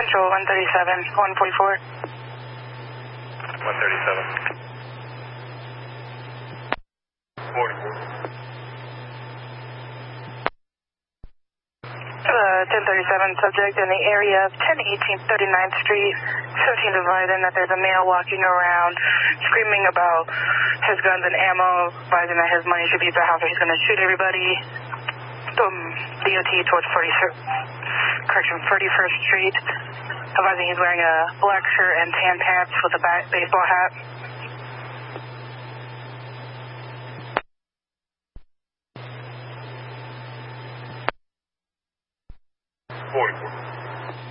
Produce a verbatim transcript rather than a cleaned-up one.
Central one thirty-seven, one forty-four. one thirty-seven. forty-four. Uh, ten thirty-seven subject in the area of ten eighteen thirty-ninth Street, seventeen advising that there's a male walking around screaming about his guns and ammo, advising that his money should be at the house or he's going to shoot everybody. Um, D O T towards forty, correction, thirty-first Street, advising he's wearing a black shirt and tan pants with a baseball hat.